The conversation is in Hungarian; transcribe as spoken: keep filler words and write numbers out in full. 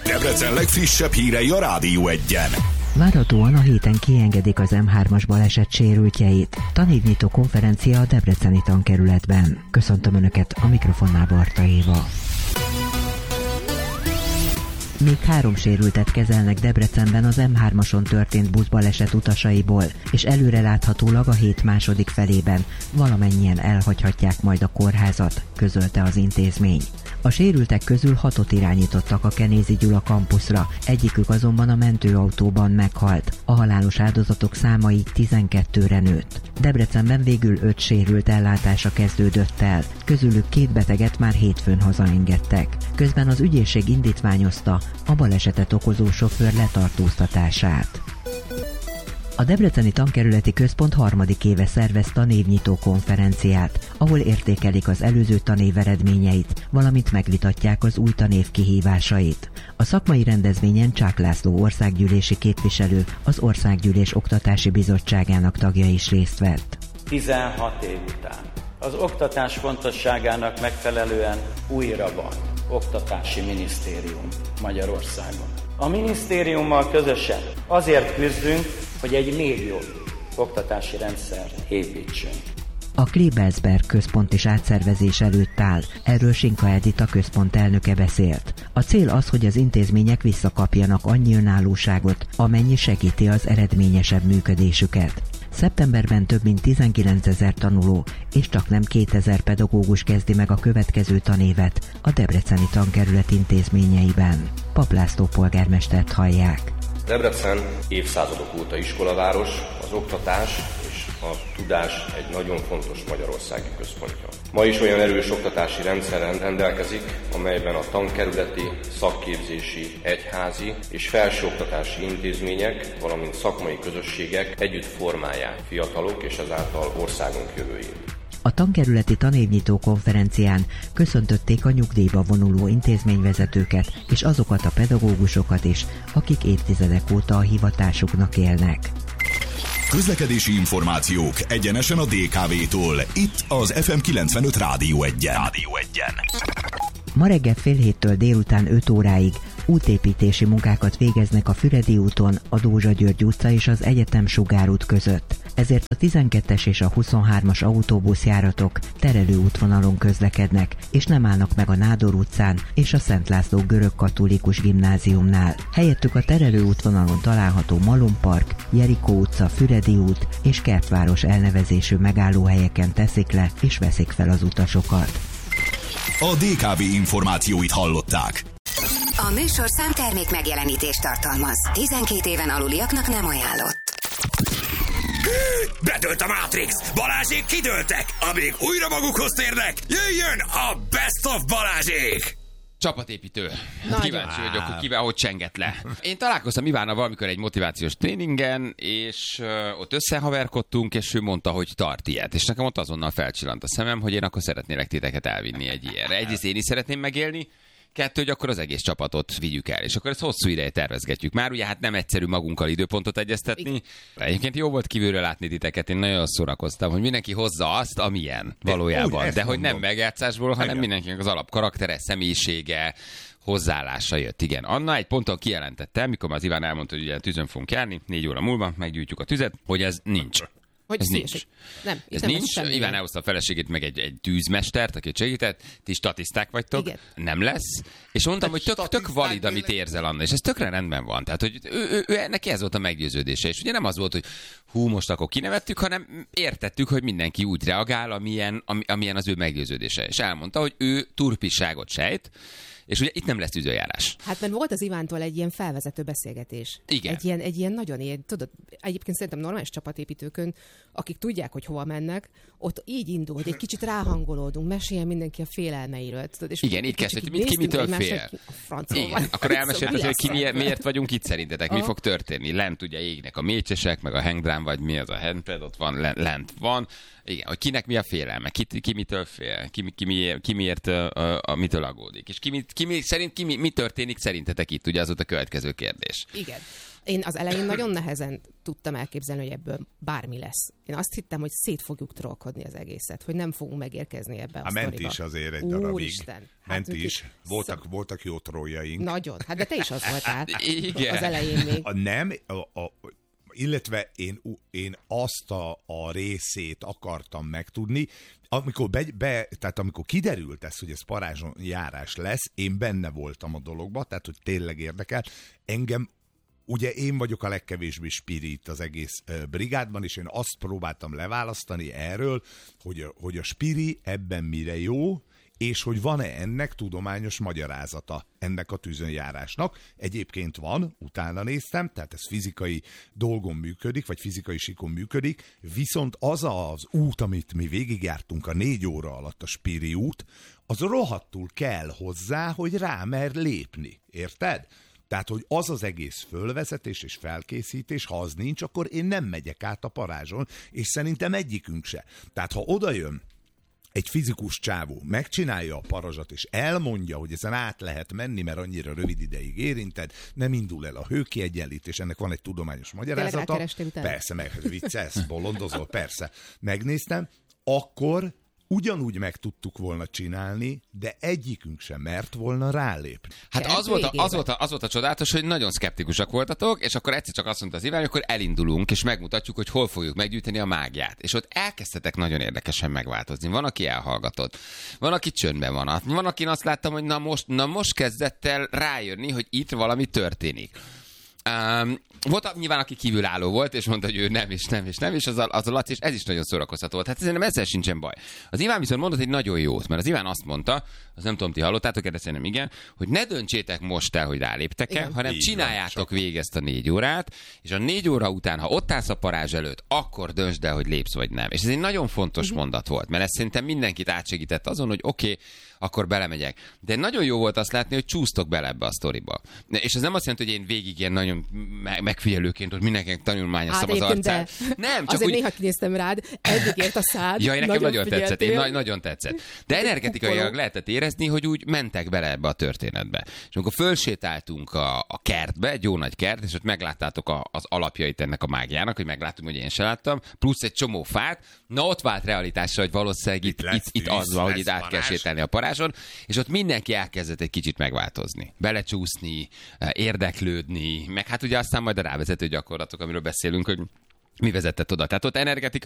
Debrecen legfrissebb hírei a Rádió Egyen. Várhatóan a héten kiengedik az em hármas baleset sérültjeit. Tanévnyitó konferencia a debreceni tankerületben. Köszöntöm Önöket, a mikrofonnál Barta Éva. Még három sérültet kezelnek Debrecenben az em hármason történt buszbaleset utasaiból, és előreláthatólag a hét második felében valamennyien elhagyhatják majd a kórházat, közölte az intézmény. A sérültek közül hatot irányítottak a Kenézi Gyula kampuszra, egyikük azonban a mentőautóban meghalt. A halálos áldozatok száma így tizenkettőre nőtt. Debrecenben végül öt sérült ellátása kezdődött el, közülük két beteget már hétfőn hazaengedtek. Közben az ügyészség indítványozta a balesetet okozó sofőr letartóztatását. A Debreceni Tankerületi Központ harmadik éve szervez tanévnyitó konferenciát, ahol értékelik az előző tanév eredményeit, valamint megvitatják az új tanév kihívásait. A szakmai rendezvényen Csák László országgyűlési képviselő, az Országgyűlés Oktatási Bizottságának tagja is részt vett. tizenhat év után az oktatás fontosságának megfelelően újra van oktatási minisztérium Magyarországon. A minisztériummal közösen azért küzdünk, hogy egy még jobb oktatási rendszer építsünk. A Klebersberg központ is átszervezés előtt áll, erről Sinka Edit, a központ elnöke beszélt. A cél az, hogy az intézmények visszakapjanak annyi önállóságot, amennyi segíti az eredményesebb működésüket. Szeptemberben több mint tizenkilencezer tanuló és csaknem kétezer pedagógus kezdi meg a következő tanévet a Debreceni Tankerület intézményeiben. Pap László polgármestert hallják. Debrecen évszázadok óta iskolaváros, az oktatás és a tudás egy nagyon fontos magyarországi központja. Ma is olyan erős oktatási rendszeren rendelkezik, amelyben a tankerületi, szakképzési, egyházi és felsőoktatási intézmények, valamint szakmai közösségek együtt formálják fiatalok és ezáltal országunk jövőjét. A tankerületi tanévnyitó konferencián köszöntötték a nyugdíjba vonuló intézményvezetőket és azokat a pedagógusokat is, akik évtizedek óta a hivatásuknak élnek. Közlekedési információk egyenesen a dé ká vé-tól. Itt az ef em kilencvenöt Rádió Egyen. Rádió Egyen. Ma reggel fél héttől délután öt óráig útépítési munkákat végeznek a Füredi úton, a Dózsa György utca és az Egyetem Sugárút között. Ezért a tizenkettes és a huszonhármas autóbuszjáratok terelő útvonalon közlekednek, és nem állnak meg a Nádor utcán és a Szent László görögkatolikus gimnáziumnál. Helyettük a terelő útvonalon található Malom Park, Jerikó utca, Füredi út és Kertváros elnevezésű megállóhelyeken teszik le és veszik fel az utasokat. A dé ká vé információit hallották. A műsorszám termék megjelenítést tartalmaz. tizenkét éven aluliaknak nem ajánlott. Bedőlt a Matrix! Balázsék kidőltek! Amíg újra magukhoz térnek, jöjjön a Best of Balázsék! Csapatépítő. Kíváncsi vagyok, hogy kivel hogy csenget le. Én találkoztam Ivánnal valamikor egy motivációs tréningen, és uh, ott összehaverkodtunk, és ő mondta, hogy tart ilyet. És nekem ott azonnal felcsillant a szemem, hogy én akkor szeretnélek titeket elvinni egy ilyenre. Egyrészt én is szeretném megélni, kettő, hogy akkor az egész csapatot vigyük el. És akkor ezt hosszú ideje tervezgetjük. Már ugye hát nem egyszerű magunkkal időpontot egyeztetni. Egyébként jó volt kívülről látni titeket, én nagyon szórakoztam, hogy mindenki hozza azt, amilyen valójában. De, De hogy nem megjátszásból, hanem mindenkinek az alapkaraktere, személyisége, hozzáállása jött. Igen. Anna egy ponton kijelentette, mikor az Iván elmondta, hogy ugye tűzön fogunk járni, négy óra múlva meggyújtjuk a tüzet, hogy ez nincs. Hogy ez nincs. Nem, ez nem nincs. Iván elhozta a feleségét, meg egy, egy tűzmestert, aki segített. Ti statiszták vagytok. Igen. Nem lesz. És mondtam, hogy tök, tök valid, amit érzel, Anna. És ez tökre rendben van. Tehát, hogy ő, ő, ő, neki ez volt a meggyőződése. És ugye nem az volt, hogy hú, most akkor kinevettük, hanem értettük, hogy mindenki úgy reagál, amilyen, amilyen az ő meggyőződése. És elmondta, hogy ő turpisságot sejt, és ugye itt nem lesz tűzőjárás. Hát mert volt az Ivántól egy ilyen felvezető beszélgetés. Igen. Egy ilyen, egy ilyen nagyon ilyen, tudod, egyébként szerintem normális csapatépítőkön, akik tudják, hogy hova mennek, ott így indult, egy kicsit ráhangolódunk, meséljen mindenki a félelmeiről. Tudod, és igen, itt kezdett, mit ki mitől fél. Igen, akkor elmesélted, hogy ki miért, miért vagyunk itt szerintetek, mi fog történni. Lent ugye égnek a mécsesek, meg a hangdrám, vagy mi az a handpad, ott van, lent van. Igen, hogy kinek mi a félelme, ki, ki mitől fél, ki, ki, miért, ki miért a, a, mitől aggódik. És ki, ki, mi, szerint ki mi, mi történik szerintetek itt, ugye az volt a következő kérdés. Igen. Én az elején nagyon nehezen tudtam elképzelni, hogy ebből bármi lesz. Én azt hittem, hogy szét fogjuk trollkodni az egészet, hogy nem fogunk megérkezni ebbe a, a sztoriba. Ment is azért egy darabig. Úristen. Ment hát, is. Voltak, szab... voltak jó troljaink. Nagyon. Hát de te is az voltál. Igen. Az elején még. A nem, a, a, illetve én, én azt a, a részét akartam megtudni, amikor, be, be, tehát amikor kiderült ez, hogy ez parázson járás lesz, én benne voltam a dologba, tehát hogy tényleg érdekel. Engem, ugye én vagyok a legkevésbé spirit az egész uh, brigádban, és én azt próbáltam leválasztani erről, hogy, hogy a spiri ebben mire jó, és hogy van-e ennek tudományos magyarázata, ennek a tűzönjárásnak. Egyébként van, utána néztem, tehát ez fizikai dolgon működik, vagy fizikai sikon működik, viszont az az út, amit mi végigjártunk a négy óra alatt, a Spiri út, az rohadtul kell hozzá, hogy rámer lépni. Érted? Tehát, hogy az az egész fölvezetés és felkészítés, ha az nincs, akkor én nem megyek át a parázson, és szerintem egyikünk se. Tehát, ha odajön egy fizikus csávó, megcsinálja a parazsat, és elmondja, hogy ezen át lehet menni, mert annyira rövid ideig érinted, nem indul el a hőkiegyenlítés, ennek van egy tudományos magyarázata. Persze, meg viccelsz, bolondozol, persze. Megnéztem, akkor ugyanúgy meg tudtuk volna csinálni, de egyikünk sem mert volna rálépni. Hát az volt, a, az, volt a, az volt a csodálatos, hogy nagyon szkeptikusak voltatok, és akkor egyszer csak azt mondta az Iván, hogy akkor elindulunk, és megmutatjuk, hogy hol fogjuk meggyűjteni a mágiát. És ott elkezdtetek nagyon érdekesen megváltozni. Van, aki elhallgatott. Van, aki csöndben van. Van, aki azt láttam, hogy na most, na most kezdett el rájönni, hogy itt valami történik. Um, volt nyilván, aki kívülálló volt, és mondta, hogy ő nem, és nem, és nem, és az a, az a Laci, és ez is nagyon szórakoztató volt. Hát szerintem ezzel sincsen baj. Az Iván viszont mondott egy nagyon jót, mert az Iván azt mondta, az nem tudom, ti hallottátok, de szerintem igen, hogy ne döntsétek most el, hogy ráléptek-e, hanem csináljátok végig ezt a négy órát, és a négy óra után, ha ott állsz a parázs előtt, akkor döntsd el, hogy lépsz vagy nem. És ez egy nagyon fontos uh-huh. mondat volt, mert ez szerintem mindenkit átsegített azon, hogy oké, okay, akkor belemegyek. De nagyon jó volt azt látni, hogy csúsztok bele ebbe a sztoriba. És ez nem azt jelenti, hogy én végig ilyen nagyon megfigyelőként, hogy mindenkinek tanulmányoztam az arcát. Nem, csak azért úgy... néha kinéztem rád, eddig ért a szád. Ja, nekem nagyon, nagyon tetszett, én na- nagyon tetszett. De energetikailag lehetett érezni, hogy úgy mentek bele ebbe a történetbe. És amikor fölsétáltunk a, a kertbe, egy jó nagy kert, és ott megláttátok a, az alapjait ennek a mágiának, hogy megláttuk, hogy én se láttam, plusz egy csomó fát, na ott vált realitásra, hogy valószínűleg itt, itt, itt az van, hogy itt át kell sétálni a parázson, és ott mindenki elkezdett egy kicsit megváltozni. Belecsúszni, érdeklődni, meg hát ugye aztán majd a rávezető gyakorlatok, amiről beszélünk, hogy mi vezetett oda. Tehát ott energetika